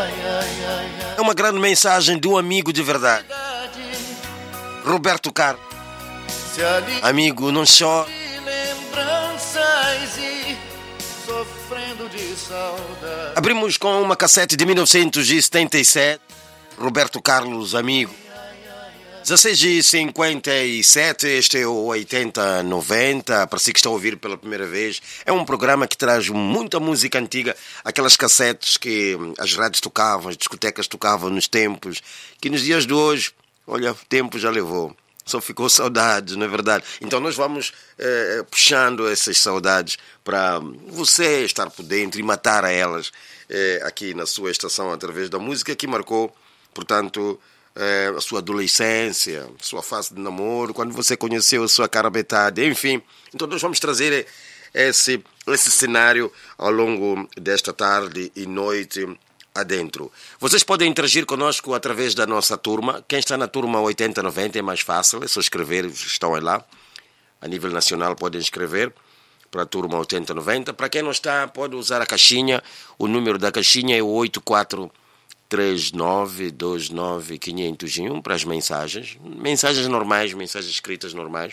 É uma grande mensagem de um amigo de verdade, Roberto Carlos. Amigo, não chore. Abrimos com uma cassete de 1977, Roberto Carlos, amigo. 16h57, este é o 8090, para si que está a ouvir pela primeira vez. É um programa que traz muita música antiga, aquelas cassetes que as rádios tocavam, as discotecas tocavam nos tempos, que nos dias de hoje, olha, o tempo já levou. Só ficou saudades, não é verdade? Então nós vamos puxando essas saudades para você estar por dentro e matar a elas aqui na sua estação através da música que marcou, portanto, a sua adolescência, a sua fase de namoro, quando você conheceu a sua cara metade, enfim. Então nós vamos trazer esse cenário ao longo desta tarde e noite adentro. Vocês podem interagir conosco através da nossa turma. Quem está na turma 8090 é mais fácil, é só escrever, estão lá. A nível nacional podem escrever para a turma 8090. Para quem não está, pode usar a caixinha. O número da caixinha é o 8439295001 para as mensagens. Mensagens normais, mensagens escritas normais.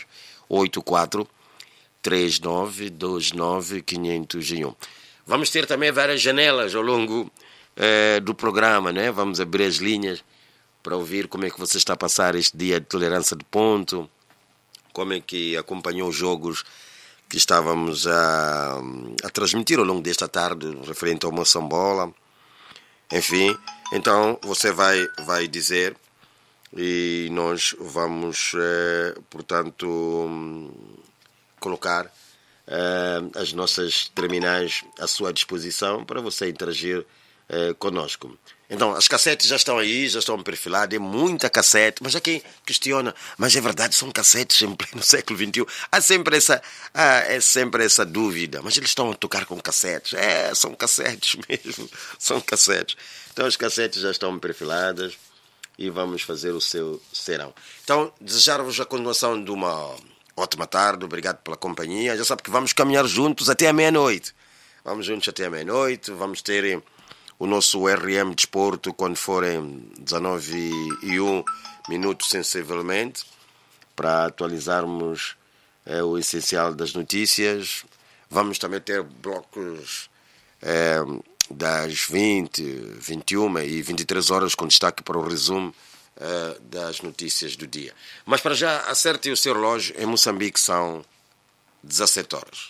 8439295001. Vamos ter também várias janelas ao longo do programa, né? Vamos abrir as linhas para ouvir como é que você está a passar este dia de tolerância de ponto, como é que acompanhou os jogos que estávamos a transmitir ao longo desta tarde, referente ao Moçambola. Enfim, então você vai dizer e nós vamos, portanto, colocar as nossas terminais à sua disposição para você interagir conosco. Então, as cassetes já estão aí, já estão perfiladas, é muita cassete, mas há quem questiona, mas é verdade, são cassetes em pleno século XXI. Há sempre essa dúvida, mas eles estão a tocar com cassetes. São cassetes mesmo, são cassetes. Então, as cassetes já estão perfiladas e vamos fazer o seu serão. Então, desejar-vos a continuação de uma ótima tarde, obrigado pela companhia. Já sabe que vamos caminhar juntos até a meia-noite. Vamos juntos até a meia-noite, vamos ter o nosso RM Desporto quando forem 19h01 sensivelmente, para atualizarmos o essencial das notícias. Vamos também ter blocos das 20, 21 e 23 horas com destaque para o resumo das notícias do dia. Mas para já, acerte o seu relógio. Em Moçambique são 17 horas.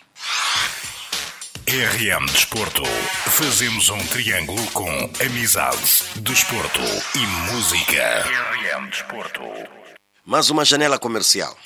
RM Desporto. Fazemos um triângulo com amizade, desporto e música. RM Desporto. Mais uma janela comercial.